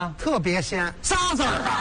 特别鲜仨字儿啊！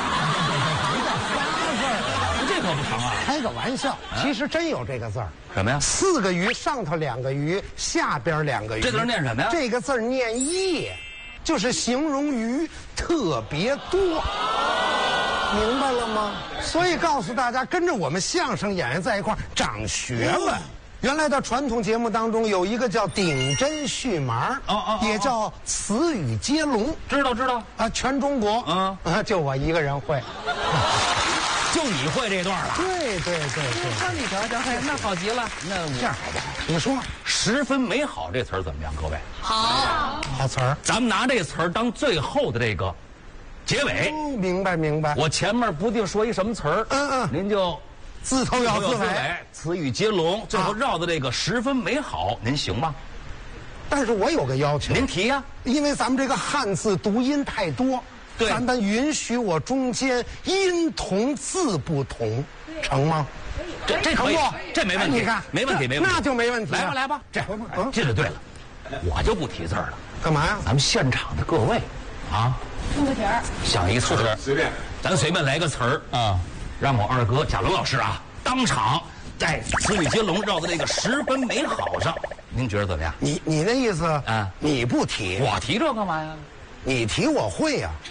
这可不成啊！ 开个玩笑，其实真有这个字儿。 什么呀 ？4个鱼，上头2个鱼，下边2个鱼。 这字念什么呀？ 这个字念叶，就是形容鱼特别多。明白了吗？所以告诉大家，跟着我们相声演员在一块儿长学问。原来的传统节目当中有一个叫顶针续麻，也叫词语接龙。 知道啊，全中国就我一个人会， 就你会这段了。 对。 那你瞧瞧，那好极了。那这样好不好？你说十分美好这词儿怎么样？各位， 好词儿。 咱们拿这词儿当最后的这个结尾。 明白。我前面不定说一什么词儿，您就自头咬自尾， 词语接龙，最后绕的这个十分美好，您行吗？ 但是我有个要求， 您提呀。 因为咱们这个汉字读音太多， 对， 咱们允许我中间音同字不同，成吗？ 这成不？这没问题， 你看没问题， 那就没问题。 来吧，这就对了，我就不提字了。 干嘛呀？ 咱们现场的各位啊， 出个题儿， 想一词儿，咱随便来个词儿啊。让我二哥贾伦老师啊，当场在词语接龙绕的这个十分美好上，您觉得怎么样？ 你那意思啊？你不提， 我提这干嘛呀？ 你提我会呀。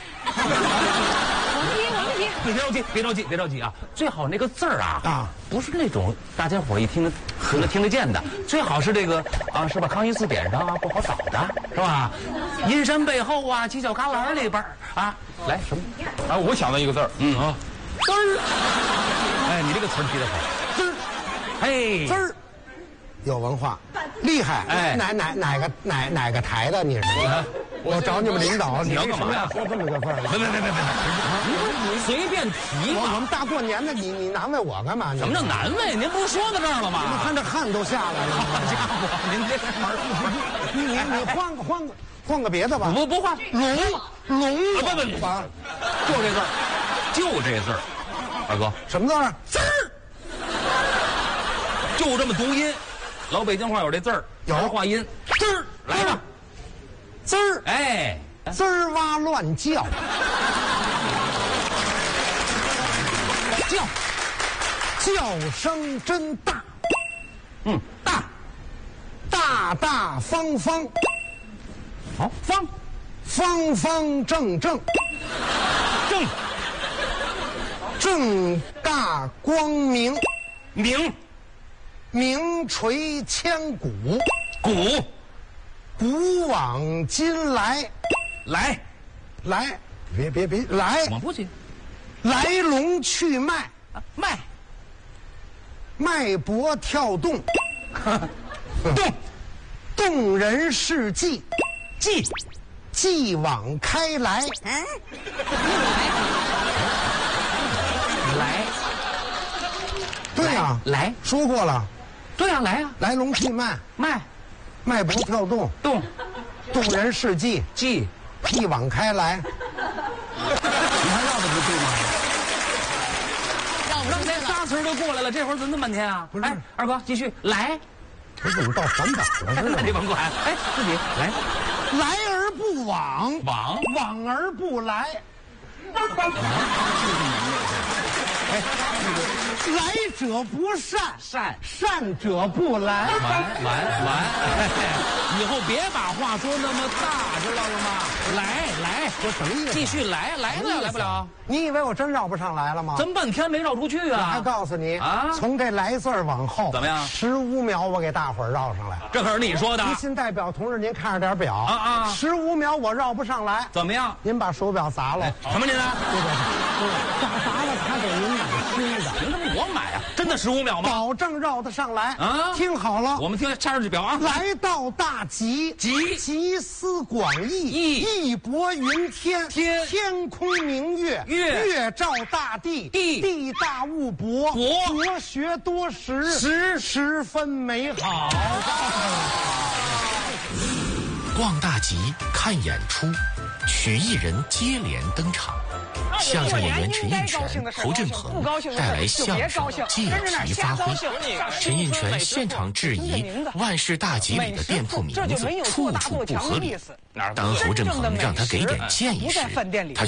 你别着急啊！最好那个字儿啊，不是那种大家伙一听听得见的，最好是这个啊，是吧？康熙字典上啊不好找的，是吧？阴山背后啊，犄角旮旯里边啊，来什么？ 啊，我想到一个字儿， 滋儿，哎，你这个词儿提得好， 滋儿， 哎， 滋儿，有文化，厉害， 哎， 哪个台的你是？我找你们领导， 你要干嘛呀？ 说这么个字儿？ 别，你随便提嘛。 我们大过年的，你难为我干嘛？ 什么叫难为？您不是说到这儿了吗？ 你看这汗都下来了。 好家伙，您这你换个别的吧。 不换， 龙啊不，就这字儿，二哥， 什么字儿？ 字儿，就这么读音。老北京话有这字儿， 有话音，滋儿，来吧， 滋儿， 哎， 滋儿哇乱叫，叫声真大，大方方， 好， 方正大光明，名垂千古，古往今来，别来， 我不急， 来龙去脉，脉搏跳动，动人事迹，继往开来，对呀， 来， 说过了， 对呀，来呀， 来龙去脉，脉搏跳动，动人事迹，继往开来，你还绕得不去吗？ 让这仨词儿都过来了，这会儿怎么那么半天啊？ 不是， 哎，二哥继续来， 这怎么到反版了似的？ 那你甭管，哎，自己来， 来而不往，往而不来。来者不善，善者不来。 完，以后别把话说那么大，知道了吗？来， 我什么意思？ 继续来了，来不了。 你以为我真绕不上来了吗？ 这么半天没绕出去啊！ 我还告诉你啊， 从这来字儿往后怎么样 ？15秒我给大伙儿绕上来。 这可是你说的。 执勤代表同志，您看着点表啊 ！15秒我绕不上来， 怎么样？ 您把手表砸了。 什么您呢？ 砸了，他给您买新的。 凭什么我买啊？真的15秒吗？ 保证绕得上来啊！ 听好了， 我们听下这表啊。 来到大吉，集思广益，义薄云天，天空明月，月照大地，地大物博，博学多识，十分美好。 逛大集看演出， 曲艺人接连登场。相声演员陈印泉、侯振鹏带来相声借题发挥。陈印泉现场质疑万事大吉里的店铺名字处处不合理。当侯振鹏让他给点建议时，他